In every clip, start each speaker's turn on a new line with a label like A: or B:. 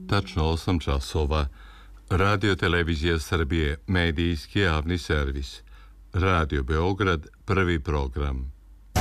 A: tačno 8 časova. Radio Televizija Srbije, medijski javni servis. Radio Beograd, prvi program.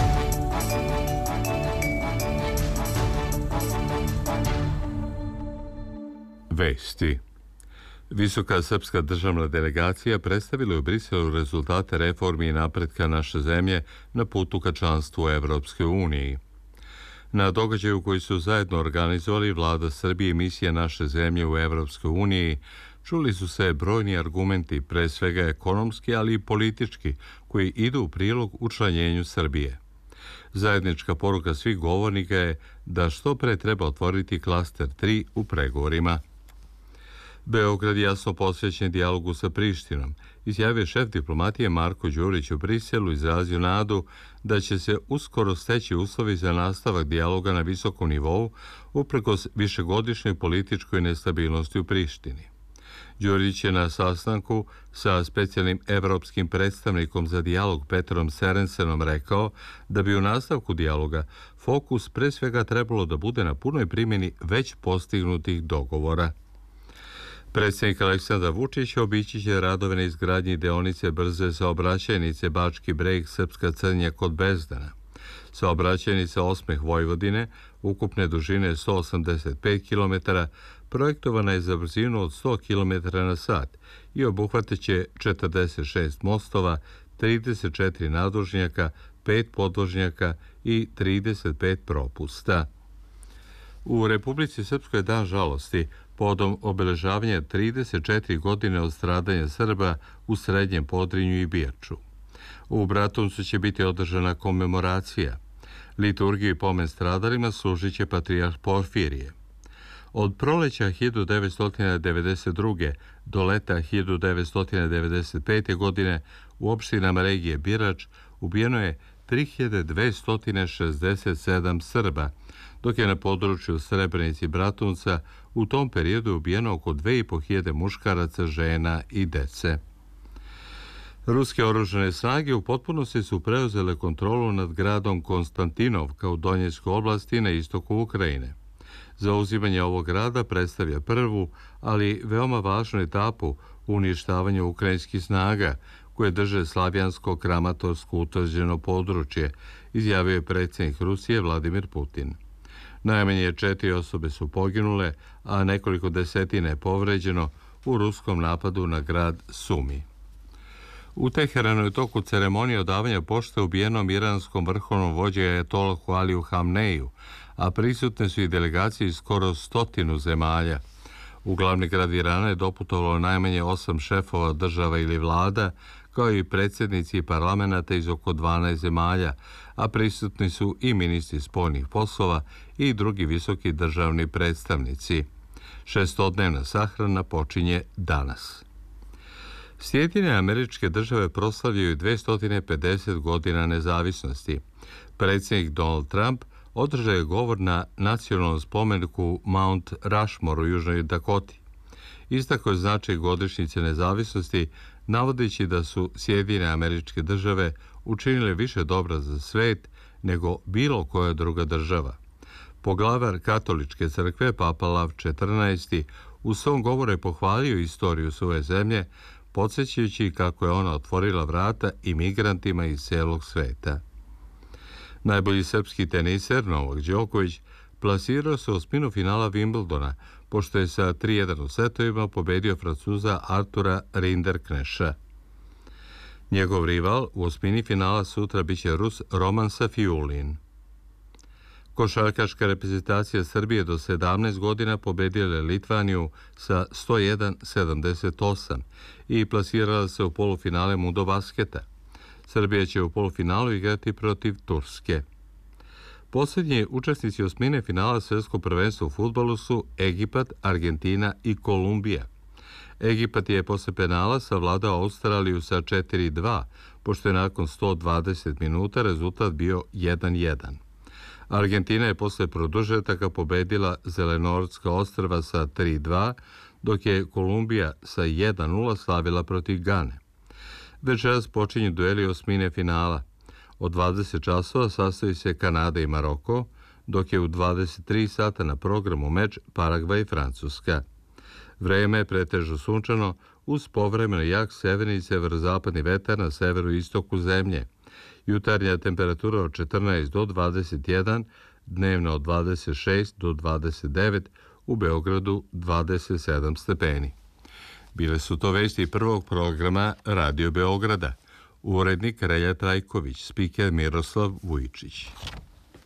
A: Vesti. Visoka srpska državna delegacija predstavila je u Briselu rezultate reformi i napretka naše zemlje na putu ka članstvu u Evropskoj uniji. Na događaju koji su zajedno organizovali Vlada Srbije i misija naše zemlje u Evropskoj uniji, čuli su se brojni argumenti, pre svega ekonomski, ali i politički, koji idu u prilog učlanjenju Srbije. Zajednička poruka svih govornika je da što pre treba otvoriti klaster 3 u pregovorima. Beograd je jasno posvećen dijalogu sa Prištinom, izjavio šef diplomatije Marko Đurić u Briselu, izrazio nadu da će se uskoro steći uslovi za nastavak dijaloga na visokom nivou uprkos višegodišnjoj političkoj nestabilnosti u Prištini. Đurić je na sastanku sa specijalnim evropskim predstavnikom za dijalog Petrom Serensenom rekao da bi u nastavku dijaloga fokus pre svega trebalo da bude na punoj primjeni već postignutih dogovora. Predsjednik Aleksandar Vučić obići će radove na izgradnji deonice brze saobraćajnice Bački Breg Srpska Crnja kod Bezdana. Saobraćajnica Osmeh Vojvodine, ukupne dužine 185 km, projektovana je za brzinu od 100 km na sat i obuhvatit 46 mostova, 34 nadvožnjaka, 5 podvožnjaka i 35 propusta. U Republici Srpskoj je dan žalosti povodom obeležavanja 34 godine od stradanja Srba u Srednjem Podrinju i Bijaču. U Bratuncu će biti održana komemoracija. Liturgiju i pomen stradalima služit će patrijarh Porfirije. Od proleća 1992. do leta 1995. godine u opštinama regije Birač ubijeno je 3267 Srba, dok je na području Srebrenice i Bratunca u tom periodu ubijeno oko 2500 muškaraca, žena i dece. Ruske oružane snage u potpunosti su preuzele kontrolu nad gradom Konstantinovka u Donjeckoj oblasti na istoku Ukrajine. Zauzimanje ovog grada predstavlja prvu, ali veoma važnu etapu u uništavanju ukrajinskih snaga koje drže slavijansko-kramatorsko utvrđeno područje, izjavio je predsjednik Rusije Vladimir Putin. Najmanje 4 osobe su poginule, a nekoliko desetina je povređeno u ruskom napadu na grad Sumi. U Teheranu je toku ceremonije odavanja pošte ubijenom iranskom vrhovnom vođi ajatolahu Aliju Hamneiju, a prisutne su i delegacije iz skoro 100 zemalja. U glavni grad Irana je doputovalo najmanje 8 šefova država ili vlada, kao i predsjednici parlamenta iz oko 12 zemalja, a prisutni su i ministri spoljnih poslova i drugi visoki državni predstavnici. 600-dnevna sahrana počinje danas. Sjedinjene Američke Države proslavljaju 250 godina nezavisnosti. Predsjednik Donald Trump održao je govor na nacionalnom spomeniku Mount Rushmore u Južnoj Dakoti. Istakao je značaj godišnjice nezavisnosti, navodeći da su Sjedinjene Američke Države učinile više dobra za svet nego bilo koja druga država. Poglavar Katoličke crkve, Papa Lav XIV, u svom govoru je pohvalio istoriju svoje zemlje, podsjećajući kako je ona otvorila vrata imigrantima iz celog sveta. Najbolji srpski teniser Novak Đoković plasirao se u osminu finala Wimbledona, pošto je sa 3-1 u setovima pobedio Francuza Artura Rinderkneša. Njegov rival u osmini finala sutra biće Rus Roman Safiulin. Košarkaška reprezentacija Srbije do 17 godina pobedila je Litvaniju sa 101-78 i plasirala se u polufinale Mundo basketa. Srbija će u polufinalu igrati protiv Turske. Posljednji učesnici osmine finala svjetskog prvenstva u fudbalu su Egipat, Argentina i Kolumbija. Egipat je posle penala savladao Australiju sa 4-2, pošto je nakon 120 minuta rezultat bio 1-1. Argentina je posle produžetaka pobedila Zelenortska ostrva sa 3-2, dok je Kolumbija sa 1-0 slavila protiv Gane. Večeras počinju dueli osmine finala. Od 20 časova sastoji se Kanada i Maroko, dok je u 23 sata na programu meč Paragvaj-Francuska. Vreme je pretežno sunčano uz povremeno jak severni i severozapadni vetar na severu i istoku zemlje. Jutarnja temperatura od 14 do 21, dnevno od 26 do 29, u Beogradu 27 stepeni. Bile su to vesti prvog programa Radio Beograda. Urednik Relja Trajković, spiker Miroslav Vujičić.